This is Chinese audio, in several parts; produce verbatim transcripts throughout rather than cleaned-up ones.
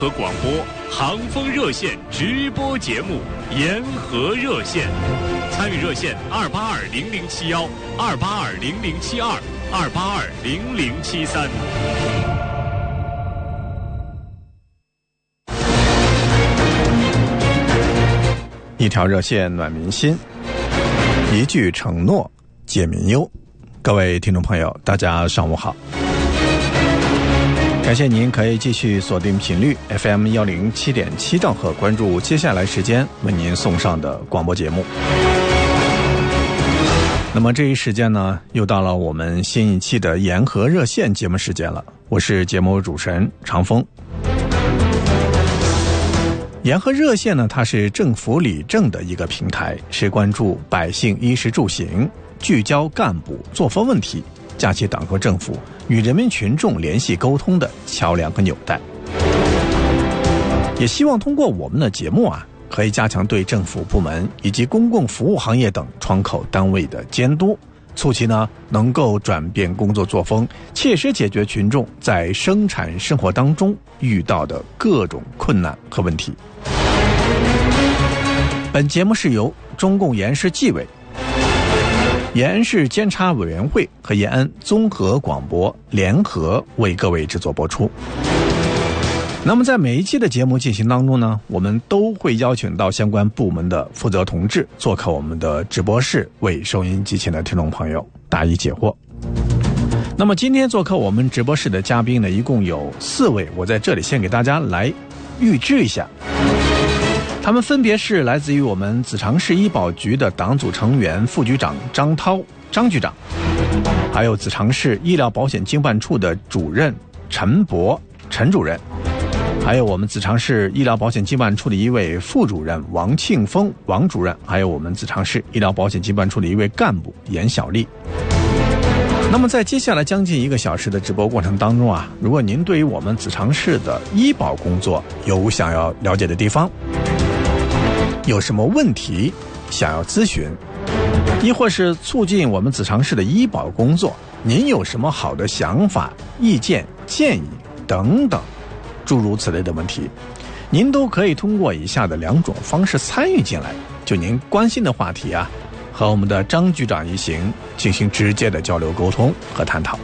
和广播航风热线直播节目沿河热线，参与热线二八二零零七幺二八二零零七二二八二零零七三。 一条热线暖民心，一句承诺解民忧。各位听众朋友，大家上午好。感谢您可以继续锁定频率 F M 一零七点七兆赫，关注接下来时间为您送上的广播节目。那么这一时间呢，又到了我们新一期的沿河热线节目时间了。我是节目主持人长风。沿河热线呢，它是政府理政的一个平台，是关注百姓衣食住行、聚焦干部作风问题、架起党和政府与人民群众联系沟通的桥梁和纽带。也希望通过我们的节目啊，可以加强对政府部门以及公共服务行业等窗口单位的监督，促其呢能够转变工作作风，切实解决群众在生产生活当中遇到的各种困难和问题。本节目是由中共延安市纪委、延安市监察委员会和延安综合广播联合为各位制作播出。那么在每一期的节目进行当中呢，我们都会邀请到相关部门的负责同志做客我们的直播室，为收音机前的听众朋友答疑解惑。那么今天做客我们直播室的嘉宾呢，一共有四位，我在这里先给大家来预知一下。他们分别是来自于我们子长市医保局的党组成员、副局长张涛张局长，还有子长市医疗保险经办处的主任陈博陈主任，还有我们子长市医疗保险经办处的一位副主任王庆峰王主任，还有我们子长市医疗保险经办处的一位干部严小丽。那么在接下来将近一个小时的直播过程当中啊，如果您对于我们子长市的医保工作有想要了解的地方，有什么问题想要咨询，亦或是促进我们子长市的医保工作，您有什么好的想法、意见、建议等等诸如此类的问题，您都可以通过以下的两种方式参与进来，就您关心的话题啊，和我们的张局长一行进行直接的交流沟通和探讨。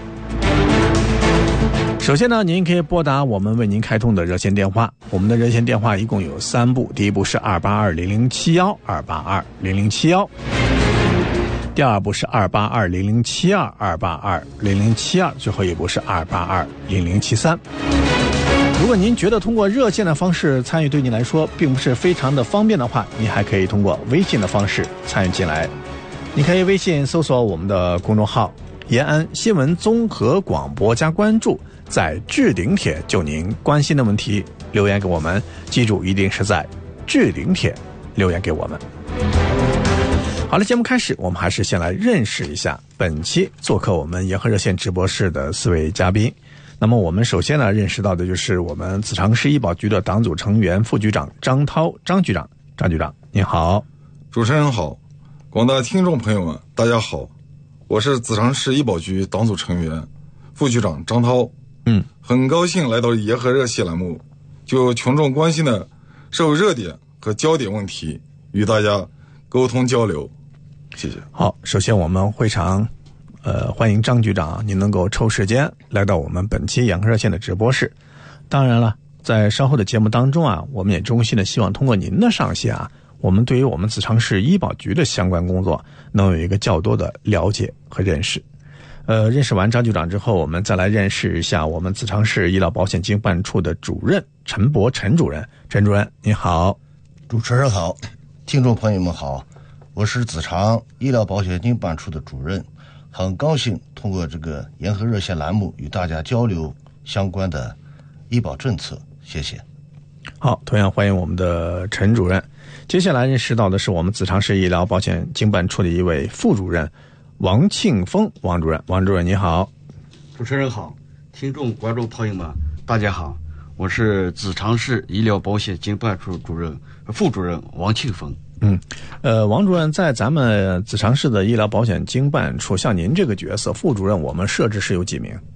首先呢，您可以拨打我们为您开通的热线电话，我们的热线电话一共有三部，第一部是二八二零零七幺二八二零零七幺，第二部是二八二零零七二二八二零零七二，最后一部是二八二零零七三。如果您觉得通过热线的方式参与对您来说并不是非常的方便的话，您还可以通过微信的方式参与进来。你可以微信搜索我们的公众号延安新闻综合广播加关注，在置顶帖就您关心的问题留言给我们，记住一定是在置顶帖留言给我们。好了，节目开始，我们还是先来认识一下本期做客我们沿河热线直播室的四位嘉宾。那么我们首先呢认识到的就是我们子长市医保局的党组成员、副局长张涛张局长。张局长您好。 主持人好，广大听众朋友们大家好，我是子长市医保局党组成员、副局长张涛。 嗯， 很高兴来到沿河热线栏目，就群众关心的社会热点和焦点问题与大家沟通交流。谢谢。 好，首先我们会场呃，欢迎张局长，您能够抽时间来到我们本期沿河热线的直播室。当然了，在稍后的节目当中啊，我们也衷心的希望通过您的上线啊，我们对于我们子长市医保局的相关工作能有一个较多的了解和认识。呃，认识完张局长之后，我们再来认识一下我们子长市医疗保险经办处的主任陈博陈主任。陈主任您好。 主持人好，听众朋友们好，我是子长医疗保险经办处的主任，很高兴通过这个沿河热线栏目与大家交流相关的医保政策，谢谢。 好，同样欢迎我们的陈主任。接下来认识到的是我们子长市医疗保险经办处的一位副主任王庆峰王主任。王主任你好。 主持人好，听众观众朋友们大家好，我是子长市医疗保险经办处主任副主任王庆峰。 嗯，呃，王主任，在咱们子长市的医疗保险经办处，像您这个角色副主任，我们设置是有几名？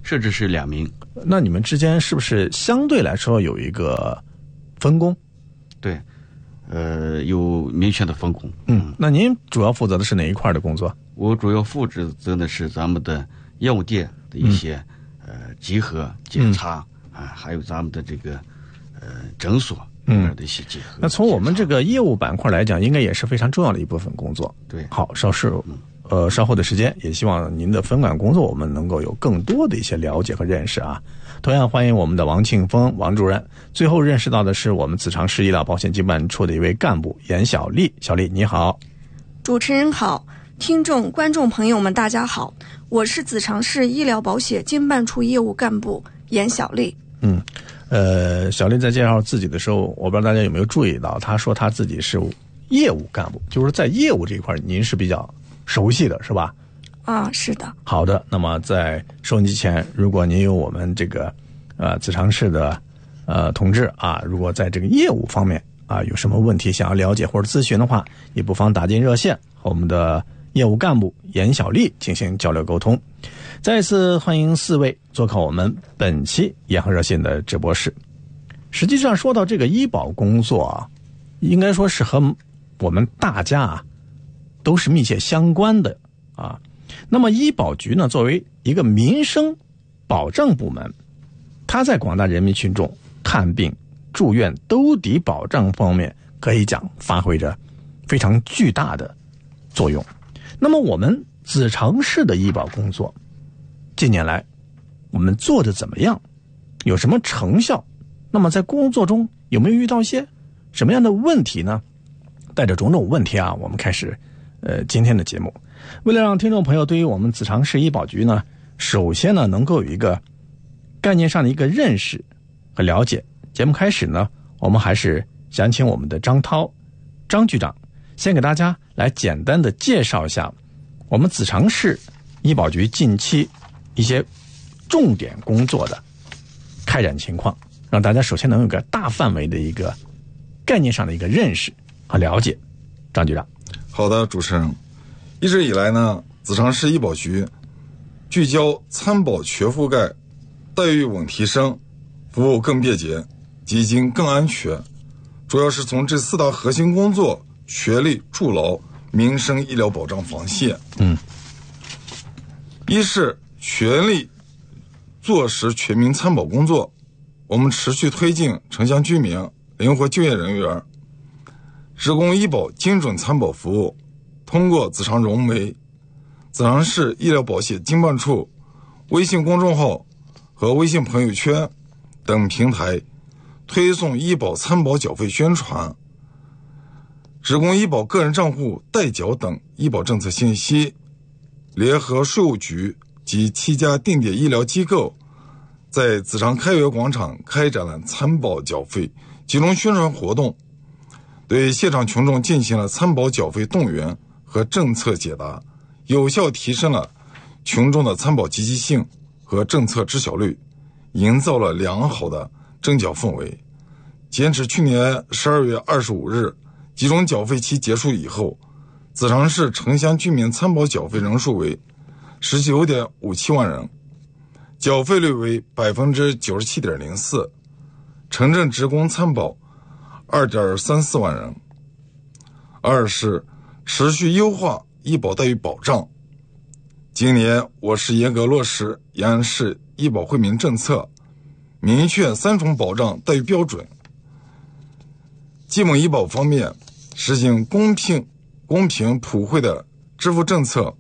设置是两名。 那你们之间是不是相对来说有一个分工？ 对，呃，有明确的分工。 嗯，那您主要负责的是哪一块的工作？ 我主要负责的是咱们的药物店的一些、嗯、呃集合检查、嗯、啊，还有咱们的这个呃诊所里面的一些集合、 嗯。那从我们这个业务板块来讲，应该也是非常重要的一部分工作。 对， 好，稍事呃稍后的时间，也希望您的分管工作我们能够有更多的一些了解和认识啊。同样欢迎我们的王庆峰王主任。最后认识到的是我们子长市医疗保险经办处的一位干部严小丽。小丽你好。 主持人好，听众观众朋友们大家好，我是子长市医疗保险经办处业务干部严小丽。 嗯，呃，小丽在介绍自己的时候，我不知道大家有没有注意到，她说她自己是业务干部，就是在业务这一块您是比较熟悉的是吧？ 啊，是的。 好的，那么在收音机前，如果您有我们这个呃子长市的呃同志啊，如果在这个业务方面啊有什么问题想要了解或者咨询的话，也不妨打进热线和我们的业务干部严小丽进行交流沟通。再次欢迎四位做客我们本期严和热线的直播室。实际上说到这个医保工作啊，应该说是和我们大家啊都是密切相关的啊。那么医保局呢，作为一个民生保障部门，它在广大人民群众看病、住院、兜底保障方面，可以讲发挥着非常巨大的作用。那么我们子长市的医保工作，近年来我们做的怎么样？有什么成效？那么在工作中有没有遇到一些什么样的问题呢？带着种种问题啊，我们开始呃今天的节目。为了让听众朋友对于我们子长市医保局呢，首先呢能够有一个概念上的一个认识和了解，节目开始呢，我们还是想请我们的张涛张局长先给大家来简单的介绍一下我们子长市医保局近期一些重点工作的开展情况，让大家首先能有个大范围的一个概念上的一个认识和了解。张局长。 好的，主持人。一直以来呢，子长市医保局聚焦参保全覆盖、待遇稳提升、服务更便捷、基金更安全，主要是从这四大核心工作全力筑牢民生医疗保障防线。 嗯， 一是全力落实全民参保工作，我们持续推进城乡居民灵活就业人员职工医保精准参保服务，通过子长融媒、子长市医疗保险经办处微信公众号和微信朋友圈等平台推送医保参保缴费宣传、职工医保个人账户代缴等医保政策信息，联合税务局及七家定点医疗机构，在子长开元广场开展了参保缴费集中宣传活动，对现场群众进行了参保缴费动员和政策解答，有效提升了群众的参保积极性和政策知晓率，营造了良好的征缴氛围。截止去年十二月二十五日，集中缴费期结束以后，子长市城乡居民参保缴费人数为十九点五七万人，缴费率为百分之九十七点零四，城镇职工参保二点三四万人。二是持续优化医保待遇保障。今年我市严格落实延安市医保惠民政策，明确三重保障待遇标准。基本医保方面，实行公平、公平普惠的支付政策。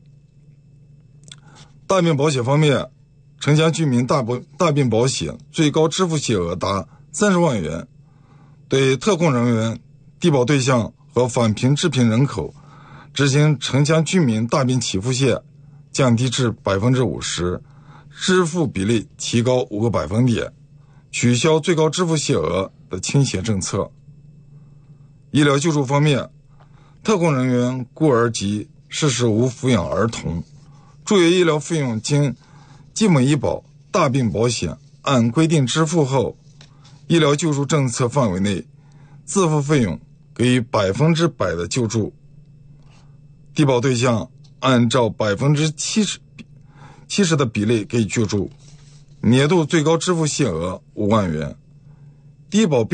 大病保险方面，城乡居民大保大病保险最高支付险额达三十万元，对特困人员、低保对象和返贫致贫人口执行城乡居民大病起付线降低至百分之五十，支付比例提高五个百分点，取消最高支付险额的倾斜政策。医疗救助方面，特困人员、孤儿及事实无抚养儿童住院医疗费用经基本医保、大病保险按规定支付后，医疗救助政策范围内自付费用给予百分之百的救助，低保对象按照百分之七十七十的比例给予救助。 年度最高支付限额五万元，低保